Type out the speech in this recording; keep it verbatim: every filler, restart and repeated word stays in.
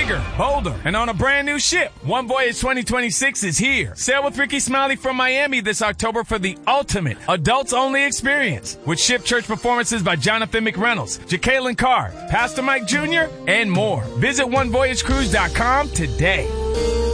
bigger, bolder, and on a brand new ship. One Voyage twenty twenty-six is here. Sail with Ricky Smiley from Miami this October for the ultimate adults-only experience with ship church performances by Jonathan McReynolds, Jacqueline Carr, Pastor Mike Junior, and more. Visit one voyage cruise dot com today.